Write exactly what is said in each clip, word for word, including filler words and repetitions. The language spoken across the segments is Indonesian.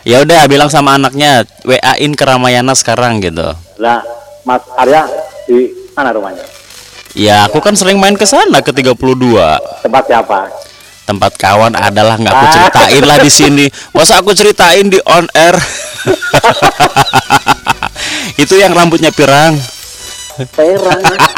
Ya udah bilang sama anaknya W A-in ke Ramayana sekarang gitu. Lah, Mas Arya di mana rumahnya? Ya aku kan sering main ke sana ke tiga puluh dua. Tempat siapa? Tempat kawan adalah nggak aku ceritain lah di sini. Masa aku ceritain di on air? Itu yang rambutnya pirang. Pirang.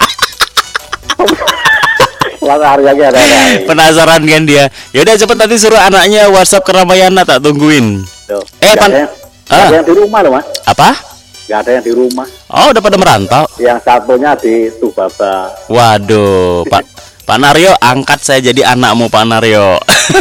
Mas Arya ada. Penasaran kan dia? Ya udah cepet nanti suruh anaknya WhatsApp ke Ramayana, tak tungguin. Tuh, eh pan, ada, ah. ada yang di rumah loh Mas. Apa? Gak ada yang di rumah. Oh udah pada merantau. Yang satunya di Tubaba. Waduh, Pak Pak Naryo, angkat saya jadi anakmu Pak Naryo.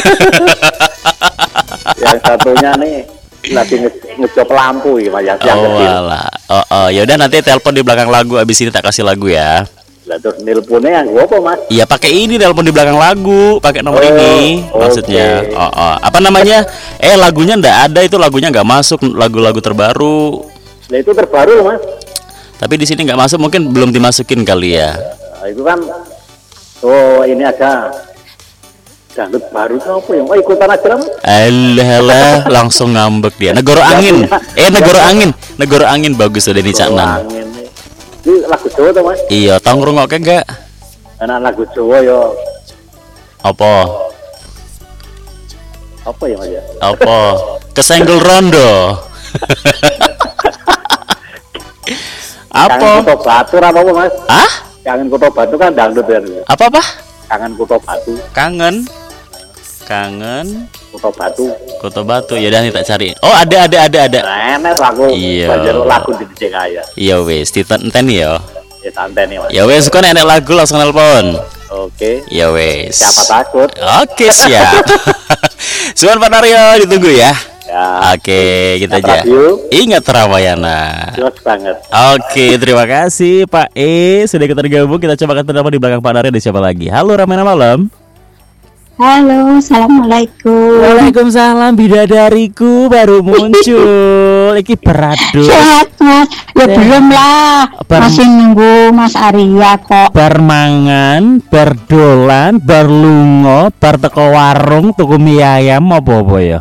Yang satunya nih lagi nge ngecop lampu ya, yang oh alah. Oh, oh. Ya udah nanti telepon di belakang lagu, abis ini tak kasih lagu ya. Lah terus nelponnya yang gua apa Mas? Iya pakai ini telepon di belakang lagu, pakai nomor oh, ini maksudnya. Okay. Oh, oh. Apa namanya? Eh lagunya ndak ada, itu lagunya nggak masuk, lagu-lagu terbaru. Nah itu terbaru loh Mas. Tapi di sini nggak masuk, mungkin belum dimasukin kali ya. Nah, itu kan. Oh ini ada dangdut baru tuh apa ya? Oh ikutan aja lah. Alah, alah langsung ngambek dia. Negoro Angin. Eh Negoro Angin. Negoro Angin bagus udah nih Cak Nan. Ini lagu Jawa tuh Mas. Iya, tau ngrungokke enggak? Anak lagu Jawa yo. Apa? Apa ya Mas ya? Apa? Kesenggol rondo. Apa? Kangen Kuto Batu apa apa Mas? Ah? Kangen Kuto Batu kan dangdut ya. Apa apa? Kangen Kuto Batu. Kangen. Kangen Kuto Batu. Kuto Batu. Ya udah nih tak cari. Oh, ada ada ada ada. Enak lagu. Iya. Banjar lagu di D J kaya. Iya wes, titen ya. Ya santai nih Mas. Ya wes, kok enak lagu langsung nelpon. Oke. Ya wes. Siapa takut? Oke, siap. Suan Pak Naryo ditunggu ya. Ya. Oke, kita aja. Ingat Ramayana. Jelas banget. Oke, terima kasih Pak E sudah kita gabung. Kita coba ketemu di belakang Pak Naryo. Ada siapa lagi? Halo Ramayana malam. Halo, assalamualaikum. Waalaikumsalam, bidadariku baru muncul. Iki beradu. Sehat Mas? Ya Sehat. belum lah. Ber- Masih nunggu Mas Arya kok. Bermangan, berdolan, berlungo, berteko warung, tuku mie ayam apa-apa ya.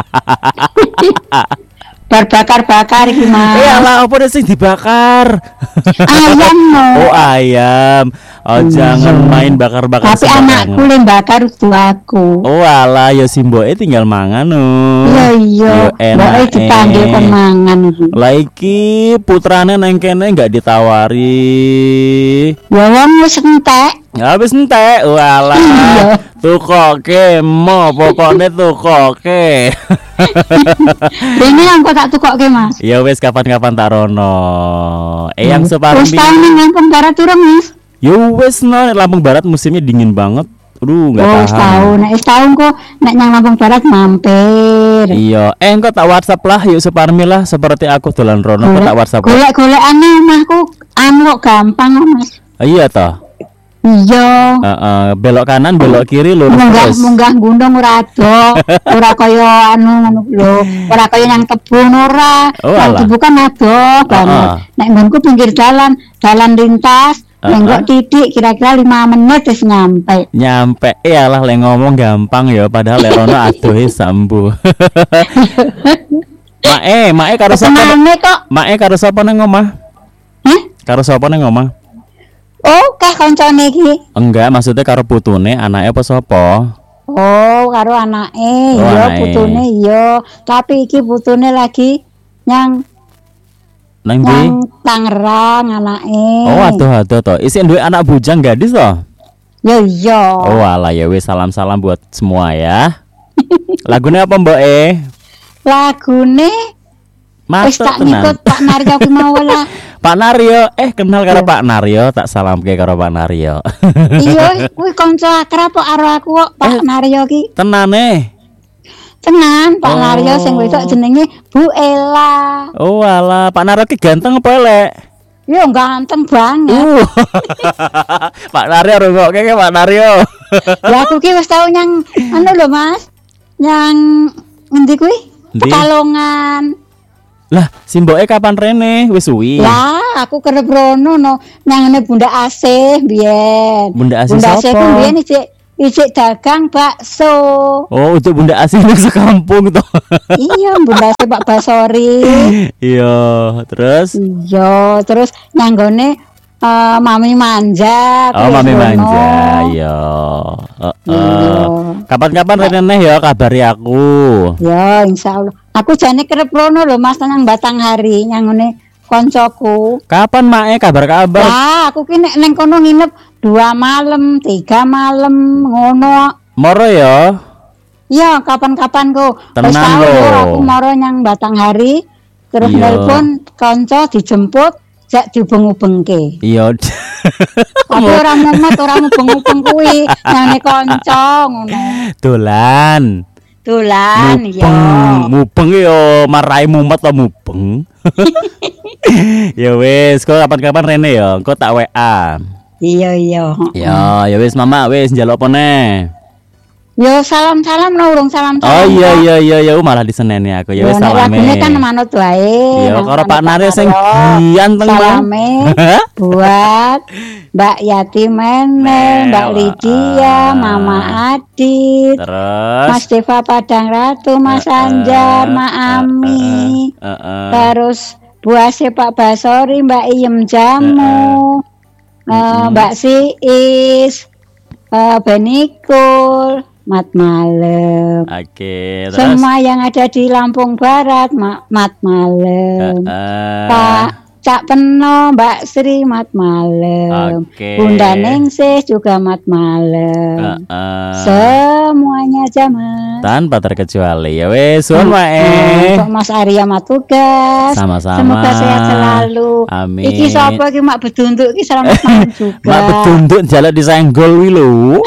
Berbakar-bakar gimana? Eh alah, apa sih dibakar? Ayam no. Oh ayam. Oh Hmm. jangan main bakar-bakar. Tapi anakku yang bakar itu aku. Oh alah, ya si Mbok tinggal mangan no. Iya iya. Mboknya dipanggil kemangan iki. Lah iki putrane neng kene nggak ditawari. Ya wong wis entek. Habis entek, walah. Tukoke mo, pokoknya tukoke. Ini yang kok tak tukoke Mas. Ya wes kapan-kapan tak rono. Eh yang Wis separmi. tahun ning Lampung Barat turun Mas. Ya wes no, Lampung Barat musimnya dingin banget. Aduh, enggak Oh, tahan. setahun. Nek setahun kok nek nang Lampung Barat mampir. Iya, eh engko tak WhatsApp lah yuk separmi lah seperti aku dolan rono kok tak WhatsApp. Golek-golekane omahku anu kok gampang kok, Mas. Iya toh. Iya. Heeh, belok kanan, belok kiri lurus Munggah terus. munggah gunung ora ado. Ora kaya anu ngono lho. Ora kaya nang kebun ora. Oh, Nang alah. kebun kan ado banget. Ah. Nek nggonku pinggir dalan, dalan lintas, Ah, nenggok ah. titik kira-kira lima menit wis nyampe. Nyampe eh alah le ngomong gampang ya padahal le rono adohe sambu. Mae, mae karo sapa? Senane kok. Mae karo sapa nang omah? Hah? Karo sapa nang omah? Oh, kah koncone iki? Enggak, maksudnya karo putune, anake apa sapa? Oh, karo anake, Oh, iya anake. putune iya. Tapi iki putune lagi nyang Nang ndi? nyang Tangerang anake. Oh, aduh-aduh to. Isi duwe anak bujang gadis to? Ya iya. Oh, alah ya wis salam-salam buat semua ya. Lagune apa, Mbok E? Lagune wis Matur tak tenan. nyikut Pak Naryo ki mau lah. Pak Naryo, eh kenal karo Pak Naryo, tak salamke karo Pak Naryo. Iya, kuwi kanca akrab kok karo aku kok Pak Naryo ki. Tenane. Tenan, Pak Oh. Naryo sing wedok jenenge Bu Ela. Oh, alah, Pak Naryo ki ganteng apa elek? Yo ganteng banget. Uh. Pak Naryo rungokke ke Pak Naryo. Ya aku ki wis tau nyang anu lho Mas. Nyang endi kuwi? Endi? Pekalongan. Lah, si Mboke kapan rene? Wis suwi. Lah, aku kerep rono no nyangane Bunda Asih biyen. Bunda Asih Bunda Asih sapa? ku biyen iki isik dagang bakso. Oh, untuk Bunda Asih ning sekampung toh. Iya, Bunda si Pak Basori. Iya, terus Iya, terus nanggone eh, Mami Manja. oh kuwi Mami ngono. Manja, iya. Heeh. Iya. Kapan-kapan rene neh ya kabari aku. Ya, insyaallah. Aku jane kerep rono lho Mas nang Batanghari yang ngene koncoku. Kapan Mae kabar-kabar? Lah, aku ki nek ning kono nginep dua malam, tiga malam ngono. Moro ya. Ya, kapan-kapan ku. Tenan Wis tau lho. lho, aku moro nyang Batanghari terus Iya. nelpon kanca dijemput jak diubeng-ubengke. Iya. Tapi ora mumet, ora mubeng-ubeng kuwi, nang kanca ngono. Dolan. Dolan ya. Mubeng, mubeng yo marai mumet to mubeng. Ya wis, kok kapan-kapan rene ya, engko tak W A. Iya iya. Ya, ya wis Mama, wis njaluk apa neh? Yo salam-salam no urung salam-salam. Oh iya iya iya ya malah diseneni aku. Ya wis Yo, nek salame. lagune kan manut wae. Iya, Nang karo manut Pak Naris sing Mario. ganteng Bang. Salame buat Mbak Yati Mene, Mel, Mbak Lydia, ah. Mama Adit, Terus Mas Deva Padang Ratu, Mas Eh, Anjar, eh, Mak eh, Ami. eh, eh, eh. Terus buase Pak Basori, Mbak Iem Jamu, eh, Mbak Siis, eh, Benikul, Mat Malem. Oke, terus Semua yang ada di Lampung Barat, Ma- Mat eh, Malem. eh. Pak Cak Peno, Mbak Sri, Mat Malem. Oke. Bunda Ningsih juga Mat Eh, Malem. eh. Semuanya jaman. Tanpa terkecuali ya wis suwun Untuk Mae. Mas Arya Matugas. Sama-sama. Semoga sehat selalu. Amin. Iki sapa iki Mak Bedunduk iki selamat malam juga. Mak bedunduk njaluk disenggol wi lho.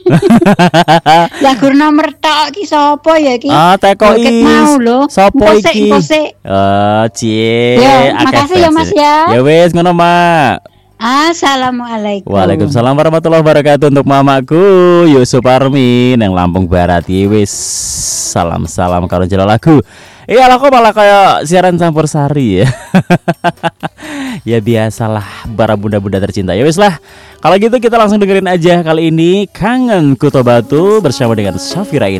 Ya gur nomor tok iki sapa ya iki? Ah, teko Ket is. mau lho. Sopo Engko sik, iki? engko sik. Oh, cie. Ya, akeh makasih ya, fans. Mas, ya. Ya wis ngono, Mak. Assalamualaikum. Waalaikumsalam warahmatullahi wabarakatuh untuk mamaku Yusuf Armin yang Lampung Barat. Ya wis salam-salam kalau jelo lagu. Iya lah kok malah kayak siaran campur sari ya. Ya biasalah para bunda-bunda tercinta. Ya wis lah. Kalau gitu kita langsung dengerin aja kali ini Kangen Kuto Batu bersama dengan Safira ini.